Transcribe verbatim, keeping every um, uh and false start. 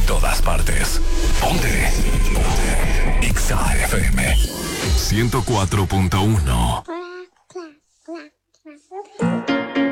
todas partes. Ponte. Ponte. Exa F M ciento cuatro punto uno.